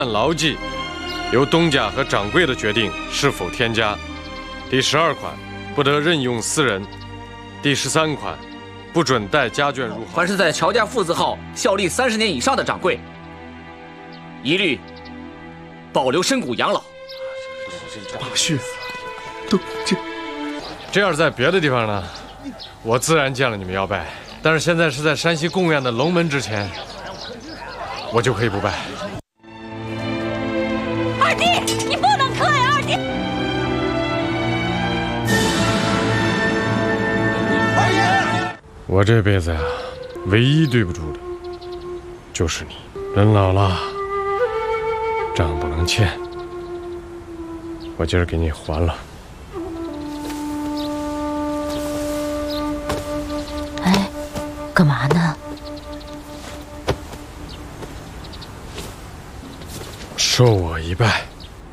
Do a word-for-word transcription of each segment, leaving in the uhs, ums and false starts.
按牢记，由东家和掌柜的决定是否添加。第十二款，不得任用私人。第十三款，不准带家眷入行。 凡是在乔家父字号效力三十年以上的掌柜，一律保留身骨养老。 宝旭，都这这要是在别的地方呢，我自然见了你们要拜。但是现在是在山西贡院的龙门之前，我就可以不拜。 二弟，你不能磕呀，二弟！ 二爷， 我这辈子呀，唯一对不住的，就是你。人老了，账不能欠，我今儿给你还了。 哎，干嘛呢？ 受我一拜。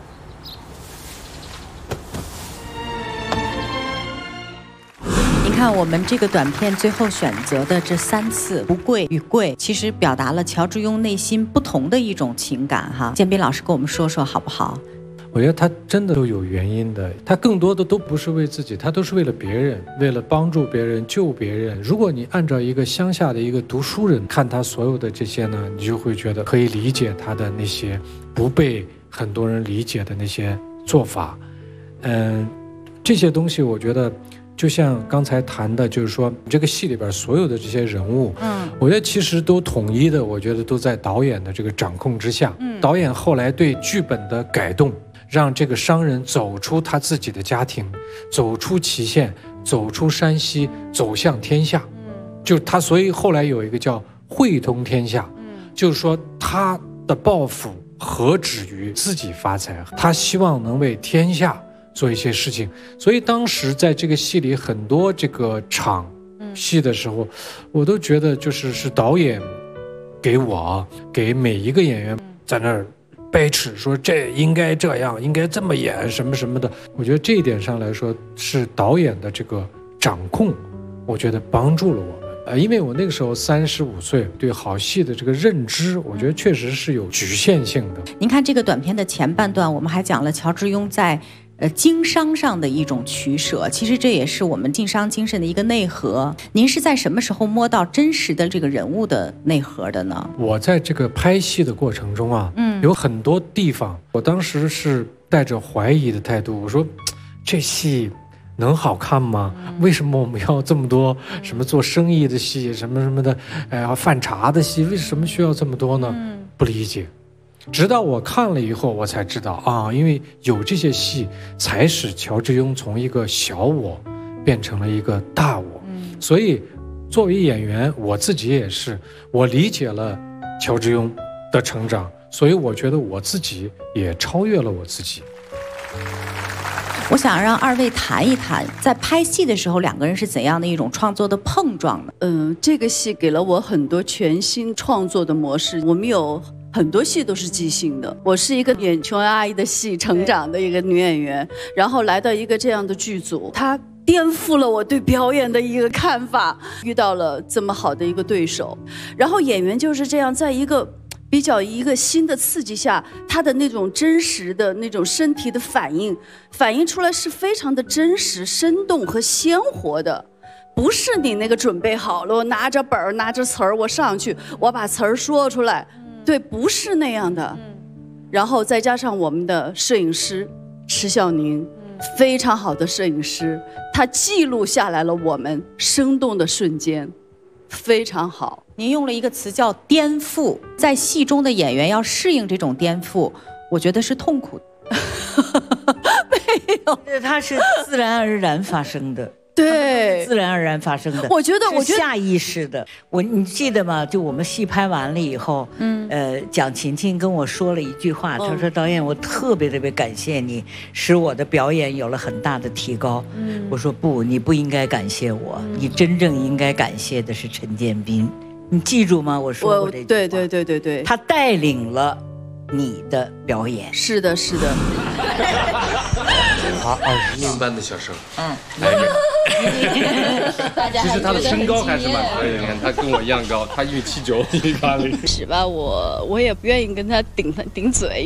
你看，我们这个短片最后选择的这三次不跪与跪，其实表达了乔致庸内心不同的一种情感哈。建斌老师跟我们说说好不好？ 我觉得他真的都有原因的，他更多的都不是为自己，他都是为了别人，为了帮助别人、救别人。如果你按照一个乡下的一个读书人看他所有的这些呢，你就会觉得可以理解他的那些不被很多人理解的那些做法。嗯，这些东西我觉得就像刚才谈的，就是说这个戏里边所有的这些人物，嗯，我觉得其实都统一的，我觉得都在导演的这个掌控之下。嗯，导演后来对剧本的改动，让这个商人走出他自己的家庭，走出祁县，走出山西，走向天下。嗯，就他，所以后来有一个叫汇通天下。嗯，就是说他的抱负何止于自己发财，他希望能为天下做一些事情。所以当时在这个戏里很多这个场戏的时候，我都觉得就是是导演给我给每一个演员在那儿掰扯说这应该这样，应该这么演什么什么的。我觉得这一点上来说是导演的这个掌控，我觉得帮助了我们。呃，因为我那个时候三十五岁，对好戏的这个认知，我觉得确实是有局限性的。 您看这个短片的前半段，我们还讲了乔致庸在呃经商上的一种取舍，其实这也是我们经商精神的一个内核。您是在什么时候摸到真实的这个人物的内核的呢？ 我在这个拍戏的过程中啊，嗯，有很多地方，我当时是带着怀疑的态度，我说这戏能好看吗？为什么我们要这么多什么做生意的戏，什么什么的，哎呀，犯茶的戏，为什么需要这么多呢？不理解。直到我看了以后，我才知道啊，因为有这些戏，才使乔致庸从一个小我变成了一个大我。所以，作为演员，我自己也是，我理解了乔致庸的成长，所以我觉得我自己也超越了我自己。 我想让二位谈一谈，在拍戏的时候，两个人是怎样的一种创作的碰撞呢？ 嗯，这个戏给了我很多全新创作的模式。我们有很多戏都是即兴的。我是一个演琼瑶阿姨的戏成长的一个女演员，然后来到一个这样的剧组，她颠覆了我对表演的一个看法。遇到了这么好的一个对手，然后演员就是这样，在一个比较一个新的刺激下，他的那种真实的那种身体的反应反映出来是非常的真实、生动和鲜活的，不是你那个准备好了，我拿着本儿拿着词儿我上去，我把词儿说出来，对，不是那样的。然后再加上我们的摄影师池孝宁，非常好的摄影师，他记录下来了我们生动的瞬间，非常好。 您用了一个词叫颠覆，在戏中的演员要适应这种颠覆，我觉得是痛苦的。 没有， 它是自然而然发生的。 对， 自然而然发生的。 我觉得，我觉得下意识的。我你记得吗？就我们戏拍完了以后，嗯，呃，蒋勤勤跟我说了一句话，嗯、他说：“导演，我特别特别感谢你，使我的表演有了很大的提高。”嗯，我说不，你不应该感谢我，嗯、你真正应该感谢的是陈建斌。你记住吗？我说过这句话。 对对对对对， 他带领了你的表演。 是的，是的。 他二十年班的小生， 嗯， 来这个。其实他的身高还是蛮可以的，你看他跟我一样高，他一米七九，一米八零。 是吧？我我也不愿意跟他顶顶嘴。